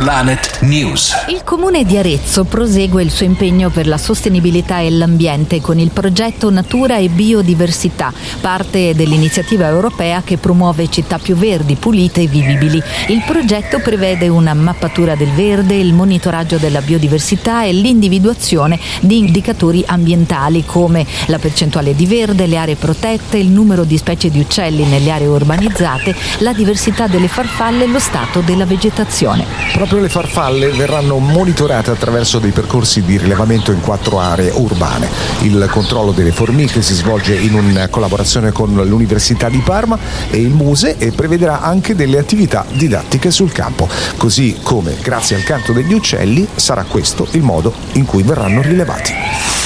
Planet News. Il comune di Arezzo prosegue il suo impegno per la sostenibilità e l'ambiente con il progetto Natura e Biodiversità, parte dell'iniziativa europea che promuove città più verdi, pulite e vivibili. Il progetto prevede una mappatura del verde, il monitoraggio della biodiversità e l'individuazione di indicatori ambientali come la percentuale di verde, le aree protette, il numero di specie di uccelli nelle aree urbanizzate, la diversità delle farfalle e lo stato della vegetazione. Proprio le farfalle verranno monitorate attraverso dei percorsi di rilevamento in 4 aree urbane. Il controllo delle formiche si svolge in una collaborazione con l'Università di Parma e il Muse e prevederà anche delle attività didattiche sul campo. Così come, grazie al canto degli uccelli, sarà questo il modo in cui verranno rilevati.